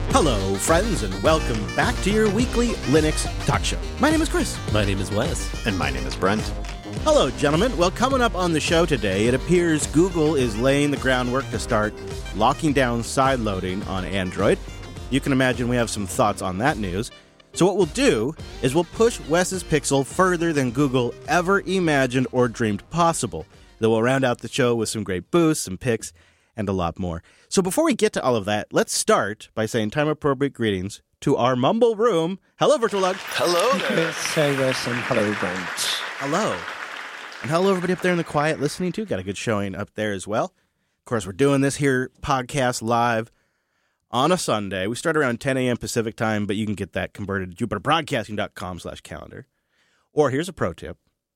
Hello, friends, and welcome back to your weekly Linux talk show. My name is Chris. My name is Wes. And my name is Brent. Hello, gentlemen. Well, coming up on the show today, it appears Google is laying the groundwork to start locking down sideloading on Android. You can imagine we have some thoughts on that news. So what we'll do is we'll push Wes's Pixel further than Google ever imagined or dreamed possible. Then we'll round out the show with some great boosts, some picks, and a lot more. So before we get to all of that, let's start by saying time-appropriate greetings to our Mumble Room. Hello, Virtual Hello there. Hello, Brent. Hello. And hello, everybody up there in the quiet listening too. Got a good showing up there as well. Of course, we're doing this here podcast live on a Sunday. We start around 10 a.m. Pacific time, but you can get that converted to jupiterbroadcasting.com/calendar. Or here's a pro tip.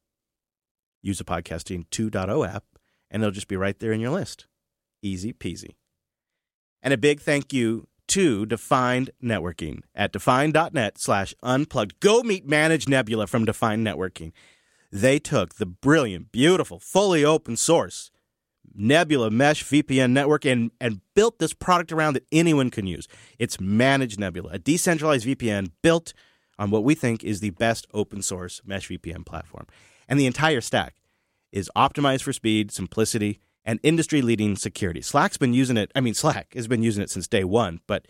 Use the Podcasting 2.0 app, and it'll just be right there in your list. Easy peasy. And a big thank you to Defined Networking at define.net/unplugged. Go meet Manage Nebula from Defined Networking. They took the brilliant, beautiful, fully open source Nebula Mesh VPN network and built this product around that anyone can use. It's Manage Nebula, a decentralized VPN built on what we think is the best open source Mesh VPN platform. And the entire stack is optimized for speed, simplicity, and industry-leading security. Slack has been using it since day one, but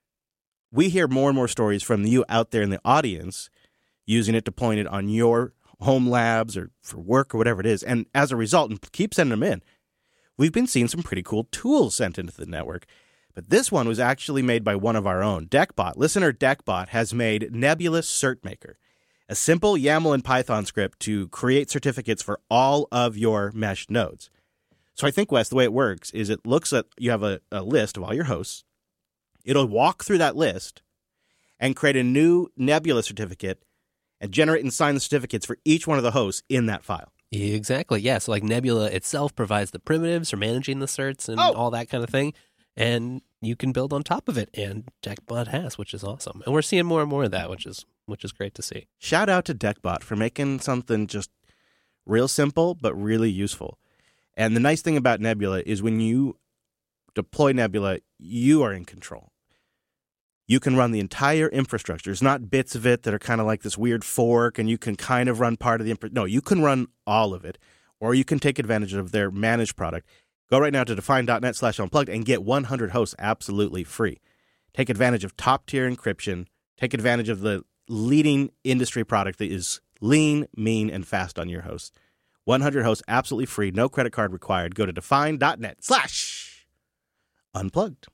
we hear more and more stories from you out there in the audience using it, deploying it on your home labs or for work or whatever it is. And as a result, and keep sending them in, we've been seeing some pretty cool tools sent into the network. But this one was actually made by one of our own. Deckbot, listener Deckbot, has made Nebula Cert Maker, a simple YAML and Python script to create certificates for all of your mesh nodes. So I think, Wes, the way it works is it looks at, you have a list of all your hosts. It'll walk through that list and create a new Nebula certificate and generate and sign the certificates for each one of the hosts in that file. Exactly, yeah. So like Nebula itself provides the primitives for managing the certs and all that kind of thing. And you can build on top of it. And Deckbot has, which is awesome. And we're seeing more and more of that, which is great to see. Shout out to Deckbot for making something just real simple but really useful. And the nice thing about Nebula is when you deploy Nebula, you are in control. You can run the entire infrastructure. It's not bits of it that are kind of like this weird fork, and you can kind of run part of the infrastructure. No, you can run all of it, or you can take advantage of their managed product. Go right now to define.net/unplugged and get 100 hosts absolutely free. Take advantage of top-tier encryption. Take advantage of the leading industry product that is lean, mean, and fast on your hosts. 100 hosts absolutely free, no credit card required. Go to define.net/unplugged.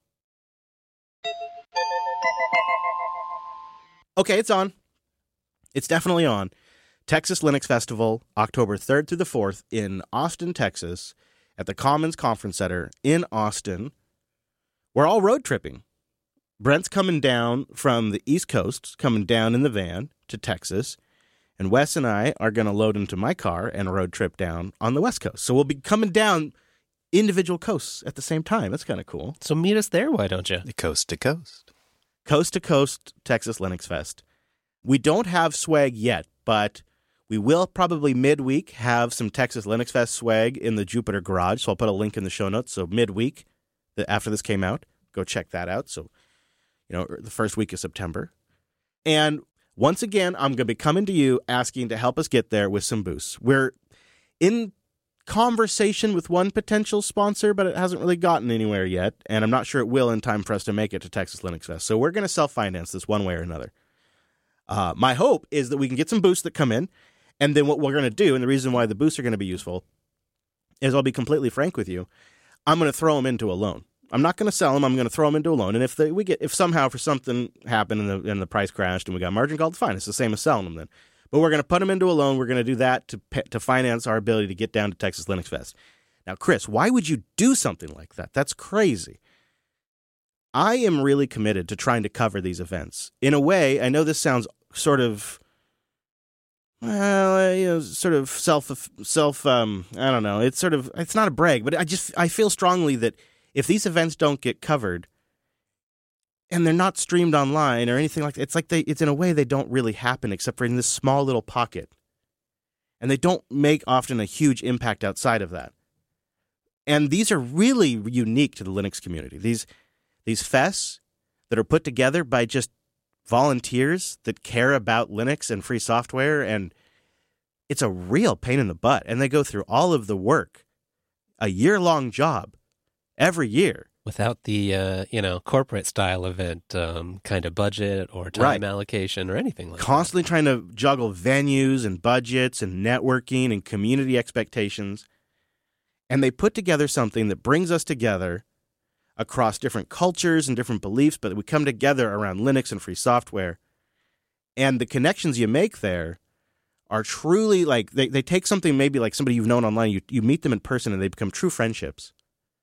Okay, it's on. It's definitely on. Texas Linux Festival, October 3rd through the 4th in Austin, Texas, at the Commons Conference Center in Austin. We're all road tripping. Brent's coming down from the East Coast, coming down in the van to Texas. And Wes and I are going to load into my car and road trip down on the West Coast. So we'll be coming down individual coasts at the same time. That's kind of cool. So meet us there, why don't you? Coast to coast. Coast to coast Texas Linux Fest. We don't have swag yet, but we will probably midweek have some Texas Linux Fest swag in the Jupiter garage. So I'll put a link in the show notes. So midweek, after this came out, go check that out. So, the first week of September. And once again, I'm going to be coming to you asking to help us get there with some boosts. We're in conversation with one potential sponsor, but it hasn't really gotten anywhere yet, and I'm not sure it will in time for us to make it to Texas Linux Fest. So we're going to self-finance this one way or another. My hope is that we can get some boosts that come in, and then what we're going to do, and the reason why the boosts are going to be useful, is I'll be completely frank with you, I'm going to throw them into a loan. I'm not going to sell them. I'm going to throw them into a loan. And if somehow for something happened and the price crashed and we got margin called, fine. It's the same as selling them then. But we're going to put them into a loan. We're going to do that to finance our ability to get down to Texas Linux Fest. Now, Chris, why would you do something like that? That's crazy. I am really committed to trying to cover these events. In a way, I know this sounds sort of, sort of self. I don't know. It's not a brag, but I feel strongly that if these events don't get covered and they're not streamed online or anything like that, it's in a way they don't really happen except for in this small little pocket. And they don't make often a huge impact outside of that. And these are really unique to the Linux community. These fests, that are put together by just volunteers that care about Linux and free software, and it's a real pain in the butt. And they go through all of the work, a year-long job, every year. Without the, corporate style event kind of budget or time allocation or anything like Constantly trying to juggle venues and budgets and networking and community expectations. And they put together something that brings us together across different cultures and different beliefs, but we come together around Linux and free software. And the connections you make there are truly like, they take something maybe like somebody you've known online, you meet them in person and they become true friendships.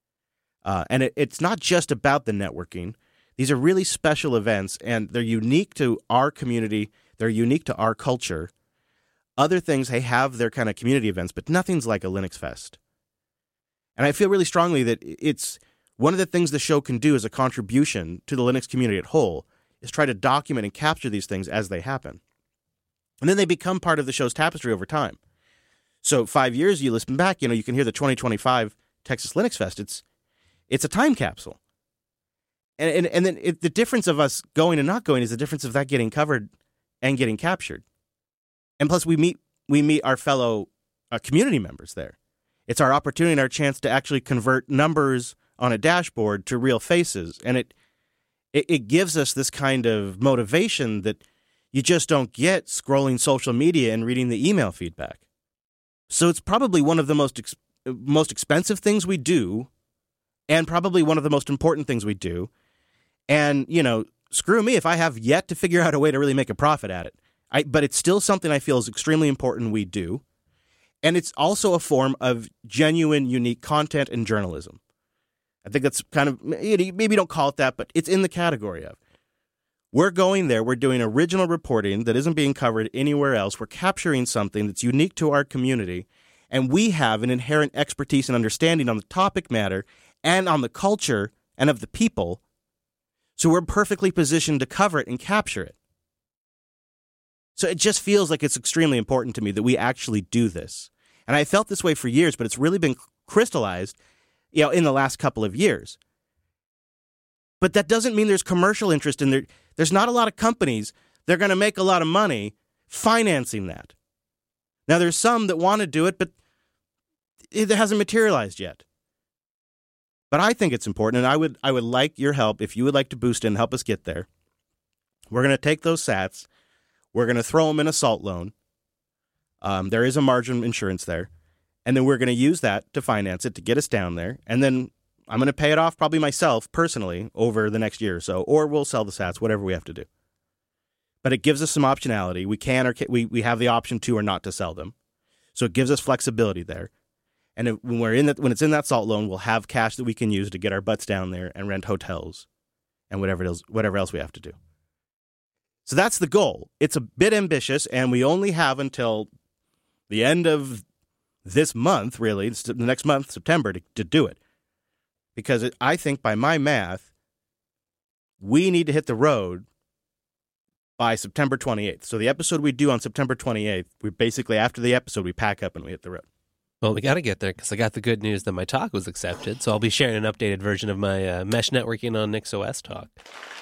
And it's not just about the networking. These are really special events, and they're unique to our community. They're unique to our culture. Other things, they have their kind of community events, but nothing's like a Linux Fest. And I feel really strongly that it's one of the things the show can do as a contribution to the Linux community at whole is try to document and capture these things as they happen. And then they become part of the show's tapestry over time. So 5 years, you listen back, you can hear the 2025 Texas Linux Fest. It's a time capsule. And then the difference of us going and not going is the difference of that getting covered and getting captured. And plus, we meet our fellow community members there. It's our opportunity and our chance to actually convert numbers on a dashboard to real faces. And it gives us this kind of motivation that you just don't get scrolling social media and reading the email feedback. So it's probably one of the most expensive things we do, and probably one of the most important things we do. And, screw me if I have yet to figure out a way to really make a profit at it. But it's still something I feel is extremely important we do. And it's also a form of genuine, unique content and journalism. I think that's kind of, maybe don't call it that, but it's in the category of. We're going there, we're doing original reporting that isn't being covered anywhere else. We're capturing something that's unique to our community. And we have an inherent expertise and understanding on the topic matter and on the culture and of the people, so we're perfectly positioned to cover it and capture it. So it just feels like it's extremely important to me that we actually do this. And I felt this way for years, but it's really been crystallized, in the last couple of years. But that doesn't mean there's commercial interest in there. There's not a lot of companies that are going to make a lot of money financing that. Now, there's some that want to do it, but it hasn't materialized yet. But I think it's important, and I would like your help if you would like to boost in and help us get there. We're going to take those sats. We're going to throw them in a salt loan. There is a margin insurance there. And then we're going to use that to finance it, to get us down there. And then I'm going to pay it off probably myself personally over the next year or so, or we'll sell the sats, whatever we have to do. But it gives us some optionality. We can or we have the option to or not to sell them. So it gives us flexibility there. And when it's in that salt loan, we'll have cash that we can use to get our butts down there and rent hotels and whatever else we have to do. So that's the goal. It's a bit ambitious, and we only have until the end of this month, really, the next month, September, to do it. Because I think by my math, we need to hit the road by September 28th. So the episode we do on September 28th, we basically, after the episode, we pack up and we hit the road. Well, we got to get there because I got the good news that my talk was accepted. So I'll be sharing an updated version of my mesh networking on NixOS talk.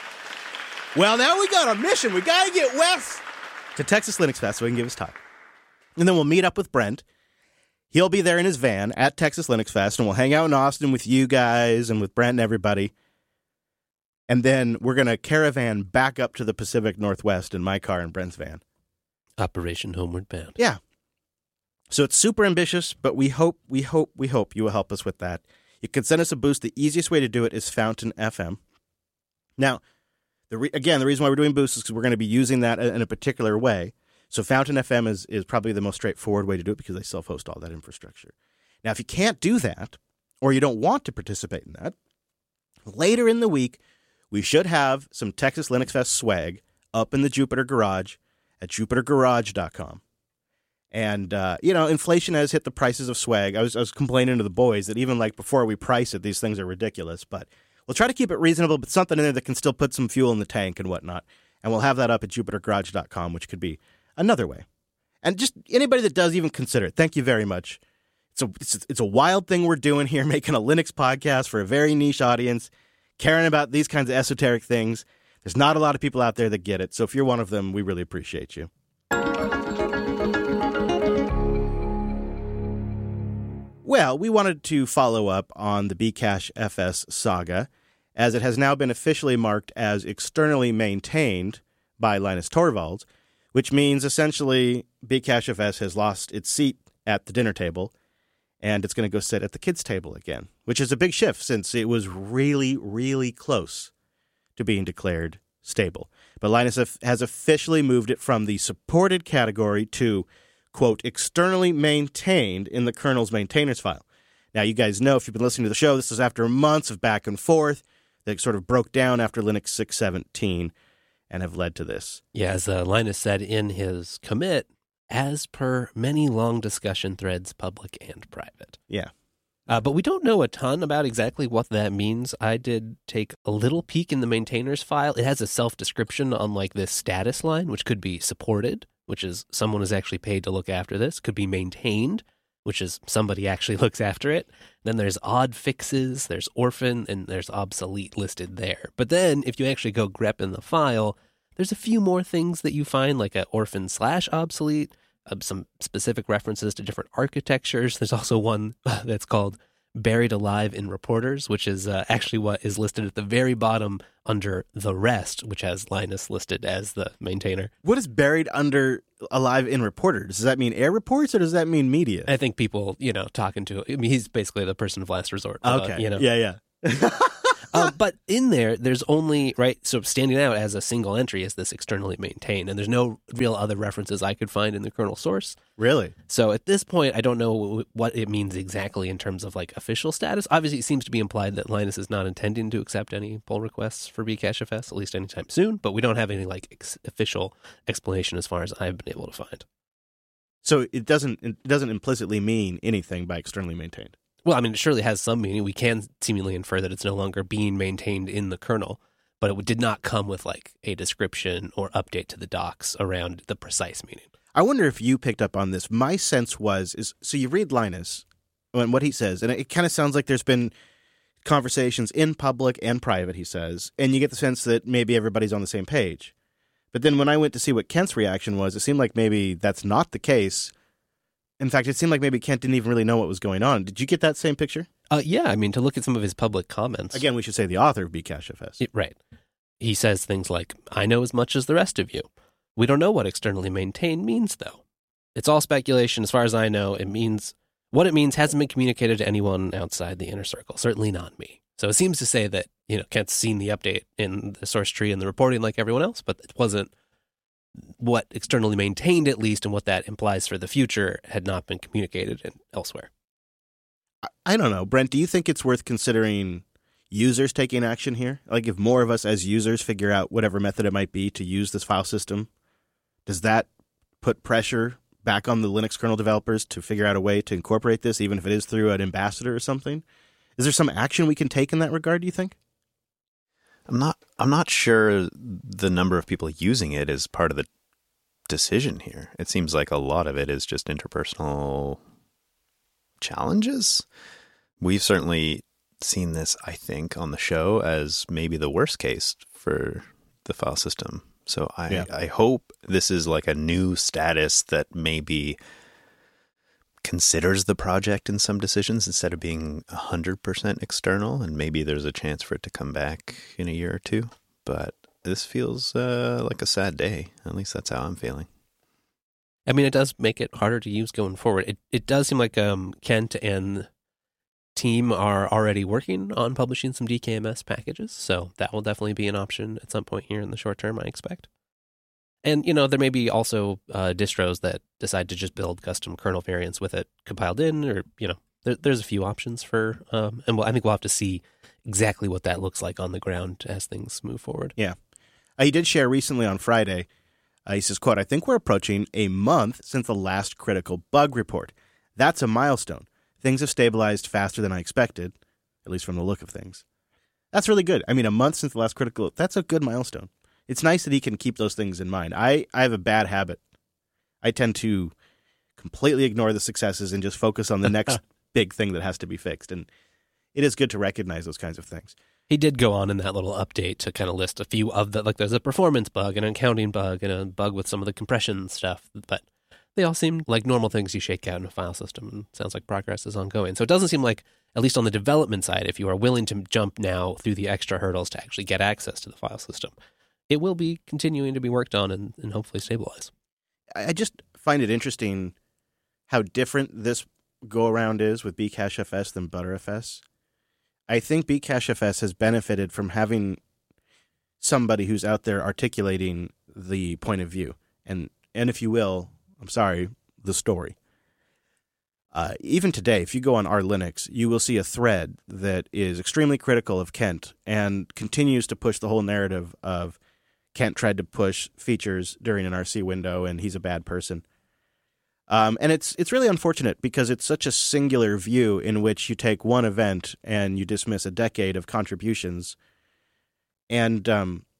Well, now we got a mission. We got to get Wes to Texas Linux Fest so we can give his talk. And then we'll meet up with Brent. He'll be there in his van at Texas Linux Fest, and we'll hang out in Austin with you guys and with Brent and everybody. And then we're going to caravan back up to the Pacific Northwest in my car and Brent's van. Operation Homeward Bound. Yeah. So it's super ambitious, but we hope you will help us with that. You can send us a boost. The easiest way to do it is Fountain FM. Now, the reason why we're doing boosts is because we're going to be using that in a particular way. So Fountain FM is probably the most straightforward way to do it because they self-host all that infrastructure. Now, if you can't do that, or you don't want to participate in that, later in the week, we should have some Texas Linux Fest swag up in the Jupiter Garage at jupitergarage.com. And, inflation has hit the prices of swag. I was complaining to the boys that even before we price it, these things are ridiculous. But we'll try to keep it reasonable, but something in there that can still put some fuel in the tank and whatnot. And we'll have that up at jupitergarage.com, which could be another way. And just anybody that does even consider it, thank you very much. It's a wild thing we're doing here, making a Linux podcast for a very niche audience. caring about these kinds of esoteric things. There's not a lot of people out there that get it. So if you're one of them, we really appreciate you. Well, we wanted to follow up on the Bcache FS saga, as it has now been officially marked as externally maintained by Linus Torvalds, which means essentially Bcache FS has lost its seat at the dinner table, and it's going to go sit at the kids' table again, which is a big shift since it was really, really close to being declared stable. But Linus has officially moved it from the supported category to, quote, externally maintained in the kernel's maintainers file. Now, you guys know, if you've been listening to the show, this is after months of back and forth that sort of broke down after Linux 6.17 and have led to this. Yeah, as Linus said in his commit, as per many long discussion threads, public and private. Yeah. But we don't know a ton about exactly what that means. I did take a little peek in the maintainers file. It has a self-description on like this status line, which could be supported, which is someone is actually paid to look after this. Could be maintained, which is somebody actually looks after it. Then there's odd fixes, there's orphan, and there's obsolete listed there. But then if you actually go grep in the file, there's a few more things that you find, like a orphan/obsolete, some specific references to different architectures. There's also one that's called Buried Alive in Reporters, which is actually what is listed at the very bottom under the rest, which has Linus listed as the maintainer. What is buried under alive in reporters? Does that mean air reports or does that mean media? I think people, talking to, I mean, he's basically the person of last resort. Okay. Yeah. But in there's only, right, so standing out as a single entry is this externally maintained, and there's no real other references I could find in the kernel source. Really? So at this point, I don't know what it means exactly in terms of like official status. Obviously, it seems to be implied that Linus is not intending to accept any pull requests for Bcache FS, at least anytime soon, but we don't have any like official explanation as far as I've been able to find. So it doesn't implicitly mean anything by externally maintained. Well, I mean, it surely has some meaning. We can seemingly infer that it's no longer being maintained in the kernel, but it did not come with like a description or update to the docs around the precise meaning. I wonder if you picked up on this. My sense so you read Linus and what he says, and it kind of sounds like there's been conversations in public and private, he says, and you get the sense that maybe everybody's on the same page. But then when I went to see what Kent's reaction was, it seemed like maybe that's not the case. In fact, it seemed like maybe Kent didn't even really know what was going on. Did you get that same picture? Yeah, I mean, to look at some of his public comments. Again, we should say the author of Bcache FS. Right. He says things like, I know as much as the rest of you. We don't know what externally maintained means, though. It's all speculation. As far as I know, what it means hasn't been communicated to anyone outside the inner circle, certainly not me. So it seems to say that, Kent's seen the update in the source tree and the reporting like everyone else, but it wasn't what externally maintained, at least, and what that implies for the future had not been communicated elsewhere. I don't know. Brent, do you think it's worth considering users taking action here? Like if more of us as users figure out whatever method it might be to use this file system, does that put pressure back on the Linux kernel developers to figure out a way to incorporate this, even if it is through an ambassador or something? Is there some action we can take in that regard, do you think? I'm not sure the number of people using it is part of the decision here. It seems like a lot of it is just interpersonal challenges. We've certainly seen this, I think, on the show as maybe the worst case for the file system. So I hope this is like a new status that maybe considers the project in some decisions instead of being 100% external, and maybe there's a chance for it to come back in a year or two. But this feels like a sad day. At least that's how I'm feeling. I mean, it does make it harder to use going forward. It does seem like Kent and team are already working on publishing some DKMS packages, so that will definitely be an option at some point here in the short term, I expect. And, there may be also distros that decide to just build custom kernel variants with it compiled in, or, there's a few options for, and I think we'll have to see exactly what that looks like on the ground as things move forward. Yeah. He did share recently on Friday, he says, quote, I think we're approaching a month since the last critical bug report. That's a milestone. Things have stabilized faster than I expected, at least from the look of things. That's really good. I mean, a month since the last critical, that's a good milestone. It's nice that he can keep those things in mind. I have a bad habit. I tend to completely ignore the successes and just focus on the next big thing that has to be fixed. And it is good to recognize those kinds of things. He did go on in that little update to kind of list a few of the, like there's a performance bug, an accounting bug, and a bug with some of the compression stuff, but they all seem like normal things you shake out in a file system, and sounds like progress is ongoing. So it doesn't seem like, at least on the development side, if you are willing to jump now through the extra hurdles to actually get access to the file system, it will be continuing to be worked on and hopefully stabilize. I just find it interesting how different this go-around is with Bcachefs than Btrfs. I think Bcachefs has benefited from having somebody who's out there articulating the point of view and if you will, I'm sorry, the story. Even today, if you go on R-Linux, you will see a thread that is extremely critical of Kent and continues to push the whole narrative of Kent tried to push features during an RC window and he's a bad person. And it's really unfortunate because it's such a singular view in which you take one event and you dismiss a decade of contributions. And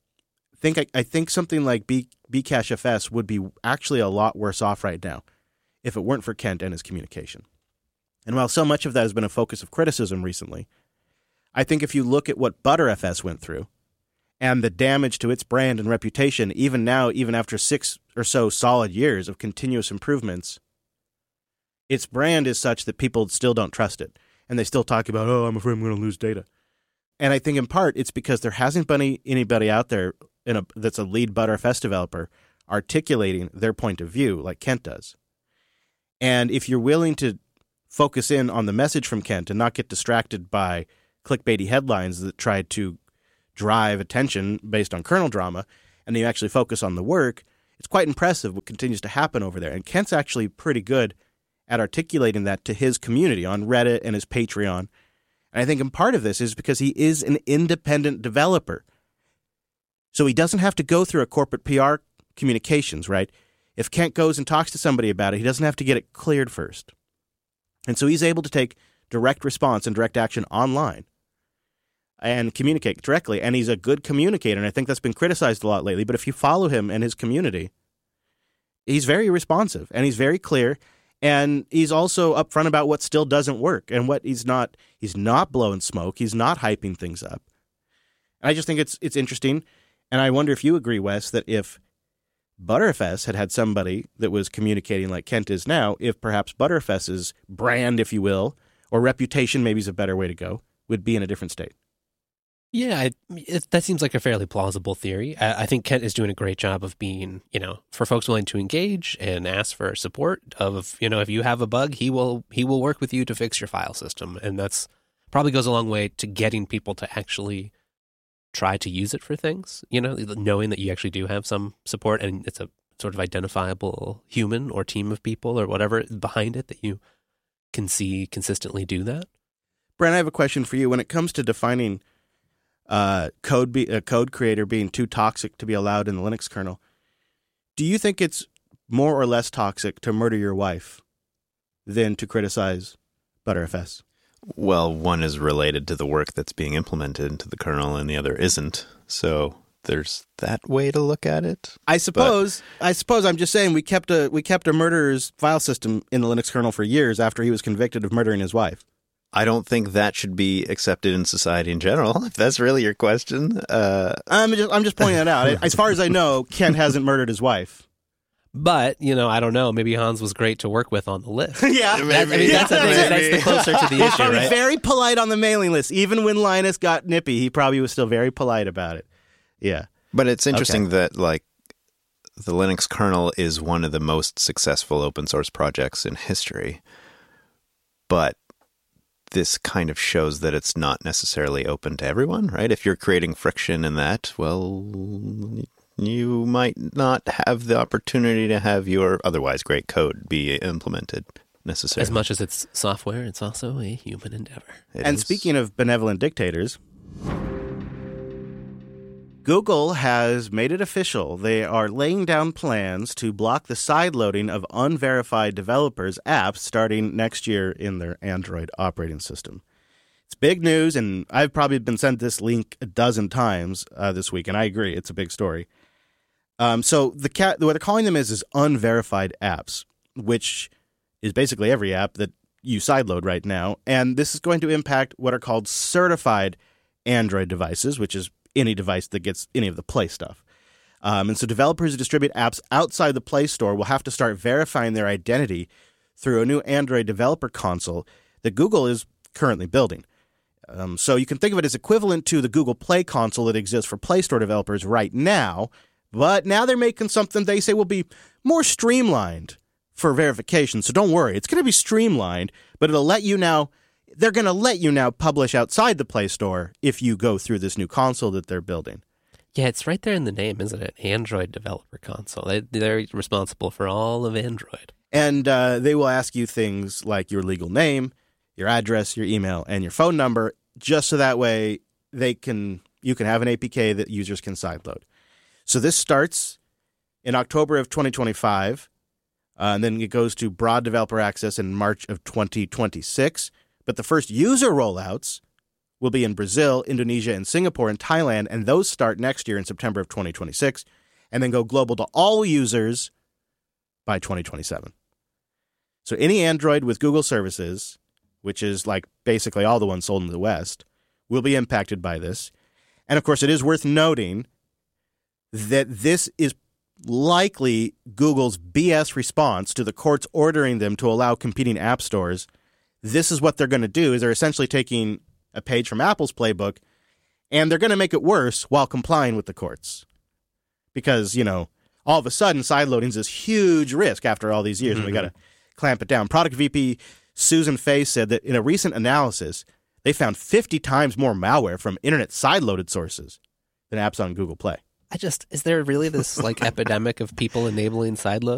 I think something like Bcachefs would be actually a lot worse off right now if it weren't for Kent and his communication. And while so much of that has been a focus of criticism recently, I think if you look at what Btrfs went through and the damage to its brand and reputation, even now, even after 6 or so solid years of continuous improvements, its brand is such that people still don't trust it. And they still talk about, oh, I'm afraid I'm going to lose data. And I think in part it's because there hasn't been anybody out there that's a lead Btrfs developer articulating their point of view like Kent does. And if you're willing to focus in on the message from Kent and not get distracted by clickbaity headlines that try to drive attention based on kernel drama, and you actually focus on the work, it's quite impressive what continues to happen over there. And Kent's actually pretty good at articulating that to his community on Reddit and his Patreon. And I think in part of this is because he is an independent developer. So he doesn't have to go through a corporate PR communications, right? If Kent goes and talks to somebody about it, he doesn't have to get it cleared first. And so he's able to take direct response and direct action online and communicate directly. And he's a good communicator, and I think that's been criticized a lot lately. But if you follow him and his community, he's very responsive, and he's very clear, and he's also upfront about what still doesn't work and what he's not blowing smoke. He's not hyping things up. And I just think it's interesting, and I wonder if you agree, Wes, that if Btrfs had somebody that was communicating like Kent is now, if perhaps Btrfs's brand, if you will, or reputation, maybe is a better way to go, would be in a different state. Yeah, that seems like a fairly plausible theory. I think Kent is doing a great job of being, for folks willing to engage and ask for support of, if you have a bug, he will work with you to fix your file system. And that's probably goes a long way to getting people to actually try to use it for things, knowing that you actually do have some support and it's a sort of identifiable human or team of people or whatever behind it that you can see consistently do that. Brent, I have a question for you. When it comes to defining a code creator being too toxic to be allowed in the Linux kernel, do you think it's more or less toxic to murder your wife than to criticize Btrfs? Well, one is related to the work that's being implemented into the kernel and the other isn't. So there's that way to look at it. I suppose I'm just saying we kept a murderer's file system in the Linux kernel for years after he was convicted of murdering his wife. I don't think that should be accepted in society in general, if that's really your question. I'm just pointing that out. As far as I know, Kent hasn't murdered his wife. But, I don't know. Maybe Hans was great to work with on the list. Yeah. That's the closer to the issue, probably right? Very polite on the mailing list. Even when Linus got nippy, he probably was still very polite about it. Yeah. But it's interesting that, the Linux kernel is one of the most successful open source projects in history. But this kind of shows that it's not necessarily open to everyone, right? If you're creating friction in that, well, you might not have the opportunity to have your otherwise great code be implemented necessarily. As much as it's software, it's also a human endeavor. Speaking of benevolent dictators, Google has made it official. They are laying down plans to block the sideloading of unverified developers' apps starting next year in their Android operating system. It's big news, and I've probably been sent this link a dozen times this week, and I agree, it's a big story. So what they're calling them is unverified apps, which is basically every app that use sideload right now, and this is going to impact what are called certified Android devices, which is any device that gets any of the Play stuff. And so developers who distribute apps outside the Play Store will have to start verifying their identity through a new Android developer console that Google is currently building. So you can think of it as equivalent to the Google Play console that exists for Play Store developers right now, but now they're making something they say will be more streamlined for verification. So don't worry, it's going to be streamlined, but it'll let you now. They're going to let you now publish outside the Play Store if you go through this new console that they're building. Yeah, it's right there in the name, isn't it? Android Developer Console. They're responsible for all of Android. And they will ask you things like your legal name, your address, your email, and your phone number, just so that way you can have an APK that users can sideload. So this starts in October of 2025, and then it goes to broad developer access in March of 2026. But the first user rollouts will be in Brazil, Indonesia, and Singapore, and Thailand, and those start next year in September of 2026, and then go global to all users by 2027. So any Android with Google services, which is like basically all the ones sold in the West, will be impacted by this. And of course, it is worth noting that this is likely Google's BS response to the courts ordering them to allow competing app stores. This is what they're going to do, is they're essentially taking a page from Apple's playbook, and they're going to make it worse while complying with the courts. Because, all of a sudden, sideloading is this huge risk after all these years, and we got to clamp it down. Product VP Susan Fay said that in a recent analysis, they found 50 times more malware from internet sideloaded sources than apps on Google Play. Is there really this epidemic of people enabling sideload?